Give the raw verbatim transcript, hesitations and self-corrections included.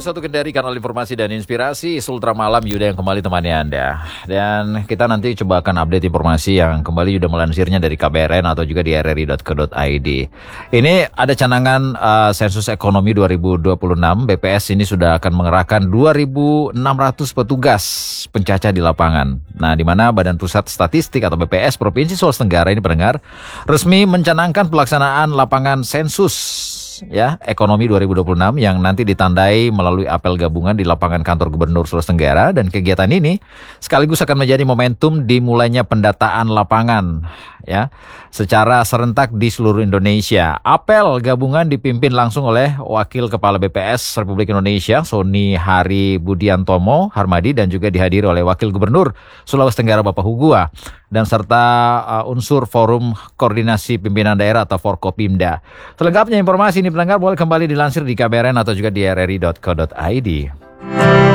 satu Kendari, kanal informasi dan inspirasi Sultra Malam, Yuda yang kembali temani Anda. Dan kita nanti coba akan update informasi yang kembali Yuda melansirnya dari K B R N atau juga di r r i dot co dot i d. Ini ada canangan uh, sensus ekonomi dua ribu dua puluh enam. B P S ini sudah akan mengerahkan dua ribu enam ratus petugas pencacah di lapangan. Nah, di mana Badan Pusat Statistik atau B P S Provinsi Sulawesi Tenggara ini pendengar resmi mencanangkan pelaksanaan lapangan sensus ya ekonomi dua ribu dua puluh enam yang nanti ditandai melalui apel gabungan di lapangan kantor Gubernur Sulawesi Tenggara. Dan kegiatan ini sekaligus akan menjadi momentum dimulainya pendataan lapangan ya secara serentak di seluruh Indonesia. Apel gabungan dipimpin langsung oleh Wakil Kepala B P S Republik Indonesia Sony Hari Budiantomo Harmadi dan juga dihadiri oleh Wakil Gubernur Sulawesi Tenggara Bapak Hugua dan serta uh, unsur Forum Koordinasi Pimpinan Daerah atau Forkopimda. Selengkapnya informasi ini pendengar boleh kembali dilansir di K B R N atau juga di r r i dot co dot i d.